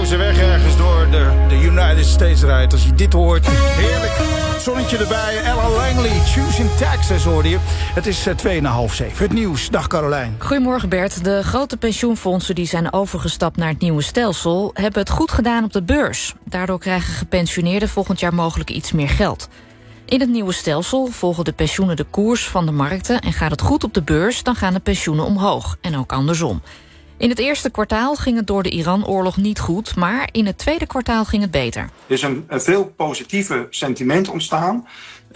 eindeloze weg ergens door de United States rijdt. Als je dit hoort, heerlijk. Zonnetje erbij. Ella Langley, Choosing Texas hoorde je. Het is 6:55. Het nieuws. Dag Carolijn. Goedemorgen Bert. De grote pensioenfondsen die zijn overgestapt naar het nieuwe stelsel hebben het goed gedaan op de beurs. Daardoor krijgen gepensioneerden volgend jaar mogelijk iets meer geld. In het nieuwe stelsel volgen de pensioenen de koers van de markten en gaat het goed op de beurs, dan gaan de pensioenen omhoog. En ook andersom. In het eerste kwartaal ging het door de Iran-oorlog niet goed, maar in het tweede kwartaal ging het beter. Er is een veel positiever sentiment ontstaan.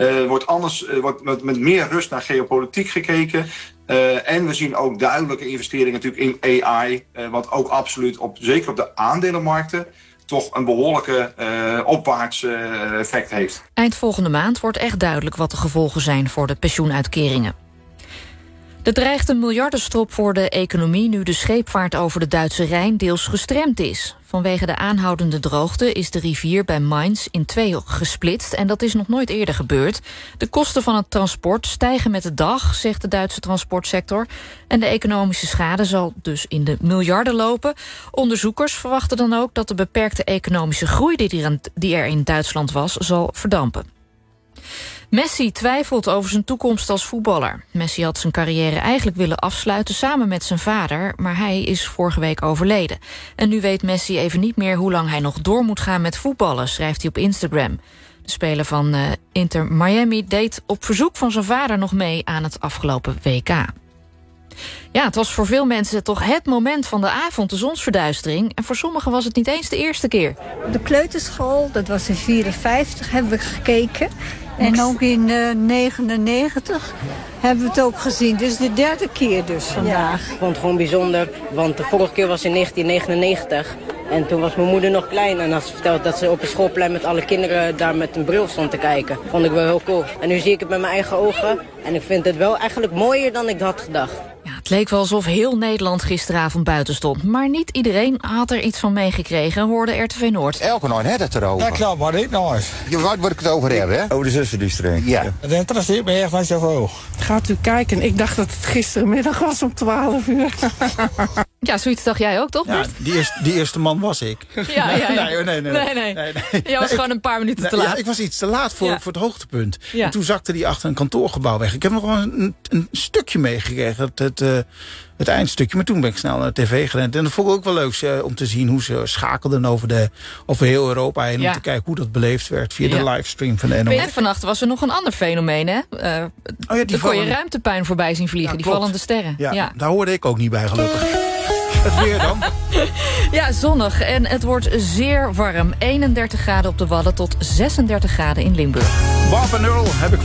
Wordt met meer rust naar geopolitiek gekeken. En we zien ook duidelijke investeringen natuurlijk in AI. Wat ook absoluut, zeker op de aandelenmarkten, toch een behoorlijke opwaarts effect heeft. Eind volgende maand wordt echt duidelijk wat de gevolgen zijn voor de pensioenuitkeringen. Er dreigt een miljardenstrop voor de economie nu de scheepvaart over de Duitse Rijn deels gestremd is. Vanwege de aanhoudende droogte is de rivier bij Mainz in 2 gesplitst en dat is nog nooit eerder gebeurd. De kosten van het transport stijgen met de dag, zegt de Duitse transportsector. En de economische schade zal dus in de miljarden lopen. Onderzoekers verwachten dan ook dat de beperkte economische groei die er in Duitsland was, zal verdampen. Messi twijfelt over zijn toekomst als voetballer. Messi had zijn carrière eigenlijk willen afsluiten samen met zijn vader, maar hij is vorige week overleden. En nu weet Messi even niet meer hoe lang hij nog door moet gaan met voetballen, schrijft hij op Instagram. De speler van Inter Miami deed op verzoek van zijn vader nog mee aan het afgelopen WK. Ja, het was voor veel mensen toch het moment van de avond, de zonsverduistering. En voor sommigen was het niet eens de eerste keer. De kleuterschool, dat was in 1954, hebben we gekeken. En ook in 1999 hebben we het ook gezien. Dus de derde keer dus vandaag. Ik vond het gewoon bijzonder, want de vorige keer was in 1999. En toen was mijn moeder nog klein en had ze verteld dat ze op het schoolplein met alle kinderen daar met een bril stond te kijken. Vond ik wel heel cool. En nu zie ik het met mijn eigen ogen en ik vind het wel eigenlijk mooier dan ik had gedacht. Ja, het leek wel alsof heel Nederland gisteravond buiten stond. Maar niet iedereen had er iets van meegekregen, hoorde RTV Noord. Elke nooit had het erover. Dat klopt, maar ik nooit. Je weet waar ik het over heb, hè? Over de zusterdienstrein. Ja. Het interesseert me echt niet zoveel. Gaat u kijken. Ik dacht dat het gistermiddag was om 12 uur. Ja, zoiets dacht jij ook, toch? Ja, die eerste man was ik. Ja. Nee. Jij was gewoon een paar minuten te laat. Ja, ik was iets te laat voor het hoogtepunt. Ja. En toen zakte die achter een kantoorgebouw weg. Ik heb nog wel een stukje meegekregen, het eindstukje. Maar toen ben ik snel naar de tv gerend. En dat vond ik ook wel leuk om te zien hoe ze schakelden over heel Europa heen. Ja. Om te kijken hoe dat beleefd werd via de livestream van de NOS. En vannacht was er nog een ander fenomeen, hè? Dan kon je ruimtepuin voorbij zien vliegen, die klopt. vallende sterren. Ja, daar hoorde ik ook niet bij, gelukkig. Het weer dan? Ja, zonnig en het wordt zeer warm. 31 graden op de Wadden tot 36 graden in Limburg. Bob en Earl heb ik